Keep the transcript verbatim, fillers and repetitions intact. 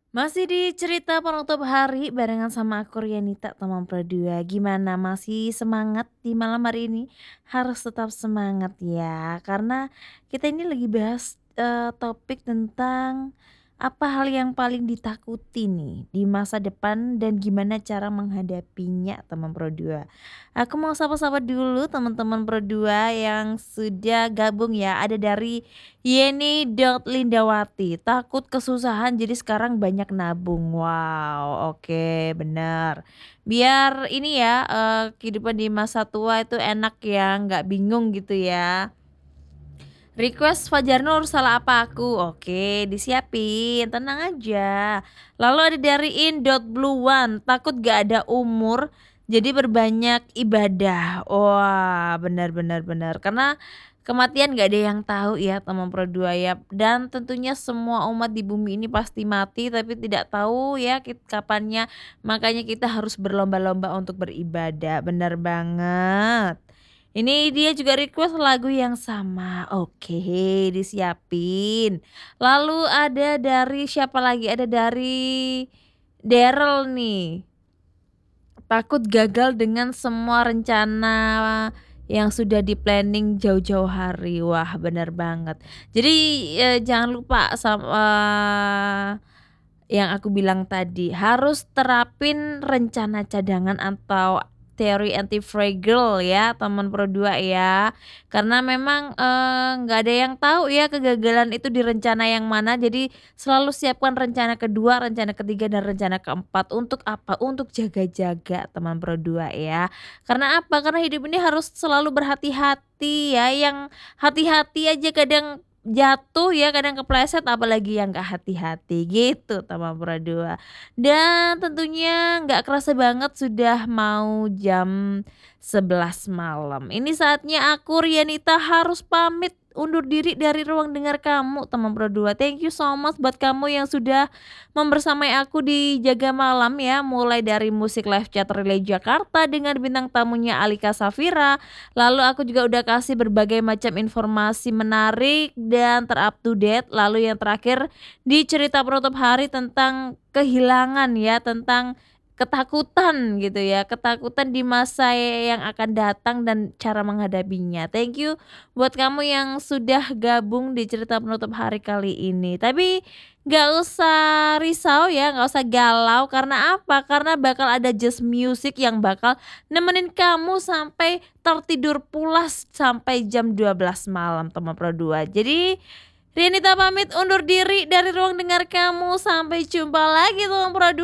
Masih di cerita penutup hari barengan sama aku Rianita teman Pro dua. Gimana masih semangat di malam hari ini? Harus tetap semangat ya, karena kita ini lagi bahas, eee, topik tentang apa hal yang paling ditakuti nih di masa depan dan gimana cara menghadapinya teman Pro dua. Aku mau sapa-sapa dulu teman-teman Pro dua yang sudah gabung ya, ada dari Yeni Dot Lindawati, takut kesusahan jadi sekarang banyak nabung. Wow, oke bener. Biar ini ya, eee, kehidupan di masa tua itu enak ya, nggak bingung gitu ya. Request Fajar Nur, salah apa aku? Oke, disiapin, tenang aja. Lalu ada dari In Dot Blue One, takut gak ada umur, jadi berbanyak ibadah. Wah, benar benar benar. Karena kematian gak ada yang tahu ya teman Pro dua ya. Dan tentunya semua umat di bumi ini pasti mati, tapi tidak tahu ya kit kapannya. Makanya kita harus berlomba-lomba untuk beribadah. Benar banget. Ini dia juga request lagu yang sama. Oke, disiapin. Lalu ada dari siapa lagi? Ada dari Daryl nih. Takut gagal dengan semua rencana yang sudah di-planning jauh-jauh hari. Wah, benar banget. Jadi, eee, jangan lupa sama yang aku bilang tadi, harus terapin rencana cadangan atau teori anti-fragile ya teman Pro dua ya. Karena memang, eee, nggak ada yang tahu ya kegagalan itu di rencana yang mana, jadi selalu siapkan rencana kedua, rencana ketiga, dan rencana keempat. Untuk apa? Untuk jaga-jaga teman Pro dua ya. Karena apa? Karena hidup ini harus selalu berhati-hati ya, yang hati-hati aja kadang jatuh ya, kadang kepleset apalagi yang nggak hati-hati gitu teman Pro dua. Dan tentunya nggak kerasa banget sudah mau jam sebelas malam. Ini saatnya aku Rianita harus pamit undur diri dari ruang dengar kamu teman Pro dua. Thank you so much buat kamu yang sudah membersamai aku di Jaga Malam ya, mulai dari musik live chat Relay Jakarta dengan bintang tamunya Alika Safira. Lalu aku juga udah kasih berbagai macam informasi menarik dan ter-up to date. Lalu yang terakhir di cerita penutup hari tentang kehilangan ya, tentang ketakutan gitu ya, ketakutan di masa yang akan datang dan cara menghadapinya. Thank you buat kamu yang sudah gabung di cerita penutup hari kali ini. Tapi nggak usah risau ya, nggak usah galau, karena apa? Karena bakal ada Just Music yang bakal nemenin kamu sampai tertidur pulas sampai jam dua belas malam teman Pro dua. Jadi Rianita pamit undur diri dari ruang dengar kamu, sampai jumpa lagi teman Pro dua.